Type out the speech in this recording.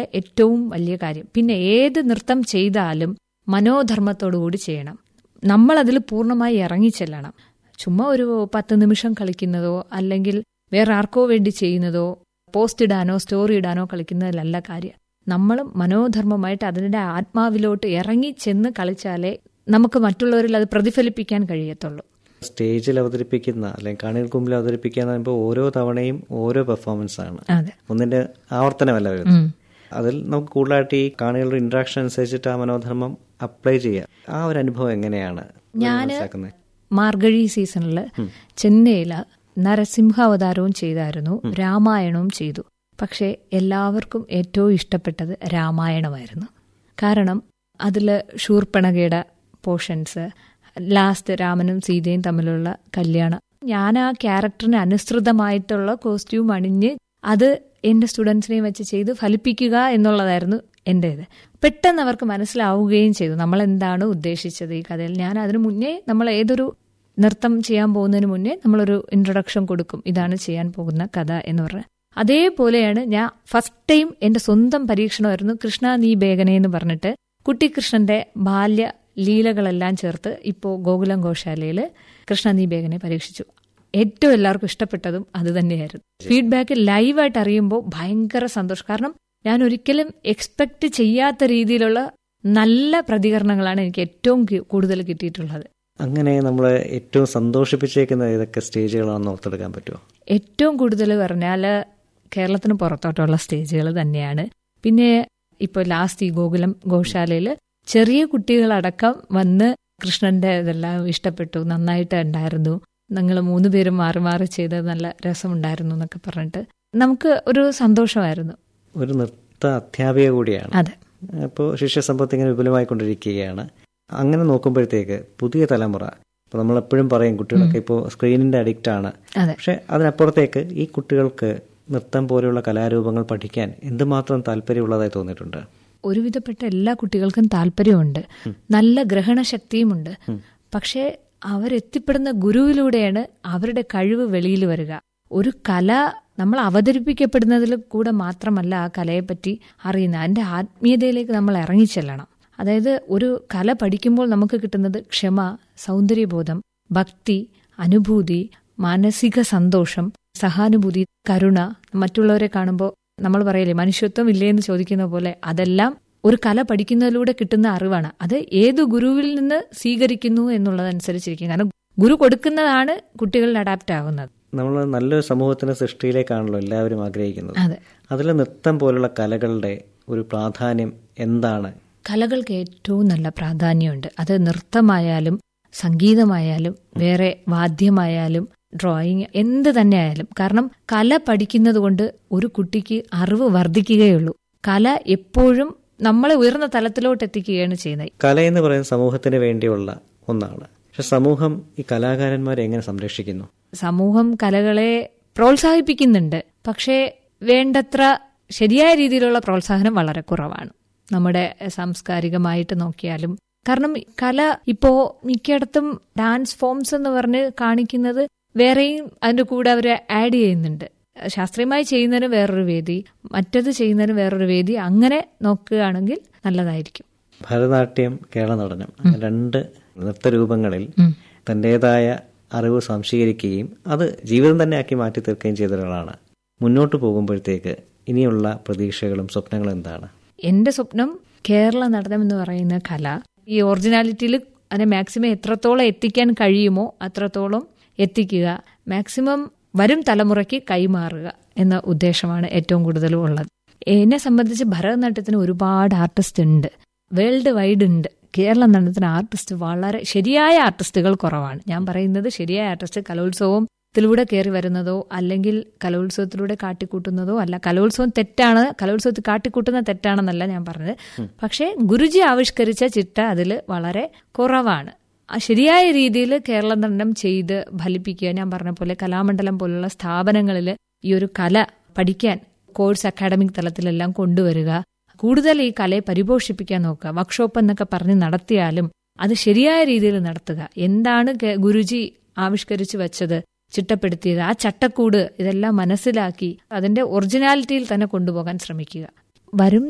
ഏറ്റവും വലിയ കാര്യം. പിന്നെ ഏത് നൃത്തം ചെയ്താലും മനോധർമ്മത്തോടുകൂടി ചെയ്യണം. നമ്മളതിൽ പൂർണ്ണമായി ഇറങ്ങിച്ചെല്ലണം. ചുമ്മാ ഒരു 10 നിമിഷം കളിക്കുന്നതോ അല്ലെങ്കിൽ വേറെ ആർക്കോ വേണ്ടി ചെയ്യുന്നതോ പോസ്റ്റ് ഇടാനോ സ്റ്റോറി ഇടാനോ കളിക്കുന്നതിലല്ല കാര്യം. നമ്മൾ മനോധർമ്മമായിട്ട് അതിൻ്റെ ആത്മാവിലോട്ട് ഇറങ്ങി ചെന്ന് കളിച്ചാലേ നമുക്ക് മറ്റുള്ളവരിൽ അത് പ്രതിഫലിപ്പിക്കാൻ കഴിയത്തുള്ളൂ. സ്റ്റേജിൽ അവതരിപ്പിക്കുന്ന അല്ലെങ്കിൽ കാണികൾക്ക് മുമ്പിൽ അവതരിപ്പിക്കുക എന്ന് പറയുമ്പോൾ ഓരോ തവണയും ഓരോ പെർഫോമൻസ് ആണ്, ഒന്നിന്റെ ആവർത്തനമല്ല വരുന്നത്. അതിൽ നമുക്ക് കൂടുതലായിട്ട് ഈ കാണികളുടെ ഇന്ററാക്ഷൻ അനുസരിച്ചിട്ട് ആ മനോധർമ്മം അപ്ലൈ ചെയ്യുക. ആ ഒരു അനുഭവം എങ്ങനെയാണ്? ഞാൻ മാർഗഴി സീസണിൽ ചെന്നൈയിൽ നരസിംഹാവതാരവും ചെയ്തായിരുന്നു, രാമായണവും ചെയ്തു. പക്ഷേ എല്ലാവർക്കും ഏറ്റവും ഇഷ്ടപ്പെട്ടത് രാമായണമായിരുന്നു. കാരണം അതിൽ ശൂർപ്പണഖയുടെ പോർഷൻസ്, ലാസ്റ്റ് രാമനും സീതയും തമ്മിലുള്ള കല്യാണം, ഞാൻ ആ ക്യാരക്ടറിന് അനുസൃതമായിട്ടുള്ള കോസ്റ്റ്യൂം അണിഞ്ഞ് അത് എന്റെ സ്റ്റുഡൻസിനെയും വെച്ച് ചെയ്ത് ഫലിപ്പിക്കുക എന്നുള്ളതായിരുന്നു എൻ്റെ ഇത്. പെട്ടെന്ന് അവർക്ക് മനസ്സിലാവുകയും ചെയ്തു നമ്മൾ എന്താണ് ഉദ്ദേശിച്ചത് ഈ കഥയിൽ. ഞാൻ അതിനു മുന്നേ, നമ്മൾ ഏതൊരു നൃത്തം ചെയ്യാൻ പോകുന്നതിന് മുന്നേ നമ്മളൊരു ഇൻട്രൊഡക്ഷൻ കൊടുക്കും, ഇതാണ് ചെയ്യാൻ പോകുന്ന കഥ എന്ന് പറഞ്ഞ്. അതേപോലെയാണ് ഞാൻ ഫസ്റ്റ് ടൈം എൻ്റെ സ്വന്തം പരീക്ഷണമായിരുന്നു കൃഷ്ണ നീ ബേഗനെ എന്ന് പറഞ്ഞിട്ട് കുട്ടിക്കൃഷ്ണന്റെ ബാല്യ ലീലകളെല്ലാം ചേർത്ത് ഇപ്പോൾ ഗോകുലം ഗോശാലയിൽ കൃഷ്ണ നീ ബേഗനെ പരീക്ഷിച്ചു. ഏറ്റവും എല്ലാവർക്കും ഇഷ്ടപ്പെട്ടതും അത് തന്നെയായിരുന്നു. ഫീഡ്ബാക്ക് ലൈവായിട്ട് അറിയുമ്പോൾ ഭയങ്കര സന്തോഷം. കാരണം ഞാൻ ഒരിക്കലും എക്സ്പെക്ട് ചെയ്യാത്ത രീതിയിലുള്ള നല്ല പ്രതികരണങ്ങളാണ് എനിക്ക് ഏറ്റവും കൂടുതൽ കിട്ടിയിട്ടുള്ളത്. അങ്ങനെ നമ്മൾ ഏറ്റവും സന്തോഷിപ്പിച്ചേക്കുന്ന ഏതൊക്കെ സ്റ്റേജുകളാണെന്ന് ഓർത്തെടുക്കാൻ പറ്റുമോ? ഏറ്റവും കൂടുതൽ പറഞ്ഞാൽ കേരളത്തിന് പുറത്തോട്ടുള്ള സ്റ്റേജുകൾ തന്നെയാണ്. പിന്നെ ഇപ്പോൾ ലാസ്റ്റ് ഈ ഗോകുലം ഗോശാലയിൽ ചെറിയ കുട്ടികളടക്കം വന്ന് കൃഷ്ണന്റെ ഇതെല്ലാം ഇഷ്ടപ്പെട്ടു, നന്നായിട്ട് ഉണ്ടായിരുന്നു, നിങ്ങൾ 3 പേരും മാറി മാറി ചെയ്തത് നല്ല രസമുണ്ടായിരുന്നു എന്നൊക്കെ പറഞ്ഞിട്ട് നമുക്ക് ഒരു സന്തോഷമായിരുന്നു. ഒരു നൃത്ത അധ്യാപിക കൂടിയാണ്. അതെ. ഇപ്പോൾ ശിഷ്യസമ്പത്ത് ഇങ്ങനെ വിപുലമായിക്കൊണ്ടിരിക്കുകയാണ്. അങ്ങനെ നോക്കുമ്പോഴത്തേക്ക് പുതിയ തലമുറ, ഇപ്പോൾ നമ്മളെപ്പോഴും പറയും കുട്ടികളൊക്കെ ഇപ്പോൾ സ്ക്രീനിന്റെ അഡിക്റ്റ് ആണ്. പക്ഷെ അതിനപ്പുറത്തേക്ക് ഈ കുട്ടികൾക്ക് നൃത്തം പോലെയുള്ള കലാരൂപങ്ങൾ പഠിക്കാൻ എന്തുമാത്രം താല്പര്യമുള്ളതായി തോന്നിയിട്ടുണ്ട്? ഒരുവിധപ്പെട്ട എല്ലാ കുട്ടികൾക്കും താല്പര്യമുണ്ട്, നല്ല ഗ്രഹണശക്തിയുമുണ്ട്. പക്ഷേ അവരെത്തിപ്പെടുന്ന ഗുരുവിലൂടെയാണ് അവരുടെ കഴിവ് വെളിയിൽ വരിക. ഒരു കല നമ്മൾ അവതരിപ്പിക്കപ്പെടുന്നതിൽ കൂടെ മാത്രമല്ല ആ കലയെപ്പറ്റി അറിയുന്നത്, അതിൻ്റെ ആത്മീയതയിലേക്ക് നമ്മൾ ഇറങ്ങിച്ചെല്ലണം. അതായത് ഒരു കല പഠിക്കുമ്പോൾ നമുക്ക് കിട്ടുന്നത് ക്ഷമ, സൗന്ദര്യബോധം, ഭക്തി, അനുഭൂതി, മാനസിക സന്തോഷം, സഹാനുഭൂതി, കരുണ, മറ്റുള്ളവരെ കാണുമ്പോൾ നമ്മൾ പറയില്ലേ മനുഷ്യത്വം ഇല്ലേ എന്ന് ചോദിക്കുന്ന പോലെ, അതെല്ലാം ഒരു കല പഠിക്കുന്നതിലൂടെ കിട്ടുന്ന അറിവാണ്. അത് ഏത് ഗുരുവിൽ നിന്ന് സ്വീകരിക്കുന്നു എന്നുള്ളതനുസരിച്ചിരിക്കും. കാരണം ഗുരു കൊടുക്കുന്നതാണ് കുട്ടികളിൽ അഡാപ്റ്റ് ആകുന്നത്. നമ്മൾ നല്ലൊരു സമൂഹത്തിന്റെ സൃഷ്ടിയിലേക്കാണല്ലോ എല്ലാവരും ആഗ്രഹിക്കുന്നത്. അതിൽ നൃത്തം പോലുള്ള കലകളുടെ ഒരു പ്രാധാന്യം എന്താണ്? കലകൾക്ക് ഏറ്റവും നല്ല പ്രാധാന്യമുണ്ട്. അത് നൃത്തമായാലും സംഗീതമായാലും വേറെ വാദ്യമായാലും ഡ്രോയിങ് എന്ത് തന്നെ ആയാലും. കാരണം കല പഠിക്കുന്നത് കൊണ്ട് ഒരു കുട്ടിക്ക് അറിവ് വർദ്ധിക്കുകയുള്ളൂ. കല എപ്പോഴും നമ്മളെ ഉയർന്ന തലത്തിലോട്ട് എത്തിക്കുകയാണ് ചെയ്യുന്നത്. കല എന്ന് പറയുന്നത് സമൂഹത്തിന് വേണ്ടിയുള്ള ഒന്നാണ്. പക്ഷെ സമൂഹം ഈ കലാകാരന്മാരെ എങ്ങനെ സംരക്ഷിക്കുന്നു? സമൂഹം കലകളെ പ്രോത്സാഹിപ്പിക്കുന്നുണ്ട്, പക്ഷേ വേണ്ടത്ര ശരിയായ രീതിയിലുള്ള പ്രോത്സാഹനം വളരെ കുറവാണ്. നമ്മുടെ സാംസ്കാരികമായിട്ട് നോക്കിയാലും, കാരണം കല ഇപ്പോ മിക്കയിടത്തും ഡാൻസ് ഫോംസ് എന്ന് പറഞ്ഞ് കാണിക്കുന്നത് വേറെയും അതിന്റെ കൂടെ അവർ ആഡ് ചെയ്യുന്നുണ്ട്. ശാസ്ത്രീയമായി ചെയ്യുന്നതിന് വേറൊരു വേദി, മറ്റത് ചെയ്യുന്നതിന് വേറൊരു വേദി, അങ്ങനെ നോക്കുകയാണെങ്കിൽ നല്ലതായിരിക്കും. ഭരതനാട്യം, കേരള നടനം, 2 നൃത്തരൂപങ്ങളിൽ തന്റേതായ അറിവ് സംശീകരിക്കുകയും അത് ജീവിതം തന്നെ ആക്കി മാറ്റി തീർക്കുകയും ചെയ്ത ഒരാളാണ്. മുന്നോട്ട് പോകുമ്പോഴത്തേക്ക് ഇനിയുള്ള പ്രതീക്ഷകളും സ്വപ്നങ്ങളും എന്താണ്? എന്റെ സ്വപ്നം കേരള നടനം എന്ന് പറയുന്ന കല ഈ ഒറിജിനാലിറ്റിയിൽ അതിനെ മാക്സിമം എത്രത്തോളം എത്തിക്കാൻ കഴിയുമോ അത്രത്തോളം എത്തിക്കുക, മാക്സിമം വരും തലമുറയ്ക്ക് കൈമാറുക എന്ന ഉദ്ദേശമാണ് ഏറ്റവും കൂടുതലും ഉള്ളത്. എന്നെ സംബന്ധിച്ച് ഭരതനാട്യത്തിന് ഒരുപാട് ആർട്ടിസ്റ്റ് ഉണ്ട്, വേൾഡ് വൈഡ് ഉണ്ട്. കേരള നടനത്തിന് ആർട്ടിസ്റ്റ് വളരെ ശരിയായ ആർട്ടിസ്റ്റുകൾ കുറവാണ്. ഞാൻ പറയുന്നത് ശരിയായ ആർട്ടിസ്റ്റ് കലോത്സവത്തിലൂടെ കയറി വരുന്നതോ അല്ലെങ്കിൽ കലോത്സവത്തിലൂടെ കാട്ടിക്കൂട്ടുന്നതോ അല്ല. കലോത്സവം തെറ്റാണ്, കലോത്സവത്തിൽ കാട്ടിക്കൂട്ടുന്ന തെറ്റാണെന്നല്ല ഞാൻ പറഞ്ഞത്. പക്ഷേ ഗുരുജി ആവിഷ്കരിച്ച ചിട്ട അതിൽ വളരെ കുറവാണ്. ശരിയായ രീതിയിൽ കേരള നടനം ചെയ്ത് ഫലിപ്പിക്കുക. ഞാൻ പറഞ്ഞ പോലെ കലാമണ്ഡലം പോലുള്ള സ്ഥാപനങ്ങളിൽ ഈ ഒരു കല പഠിക്കാൻ കോഴ്സ് അക്കാഡമിക് തലത്തിലെല്ലാം കൊണ്ടുവരിക, കൂടുതൽ ഈ കലയെ പരിപോഷിപ്പിക്കാൻ നോക്കുക. വർക്ക്ഷോപ്പ് എന്നൊക്കെ പറഞ്ഞ് നടത്തിയാലും അത് ശരിയായ രീതിയിൽ നടത്തുക. എന്താണ് ഗുരുജി ആവിഷ്കരിച്ചു വെച്ചത്, ചിട്ടപ്പെടുത്തിയത്, ആ ചട്ടക്കൂട് ഇതെല്ലാം മനസ്സിലാക്കി അതിന്റെ ഒറിജിനാലിറ്റിയിൽ തന്നെ കൊണ്ടുപോകാൻ ശ്രമിക്കുക. വരും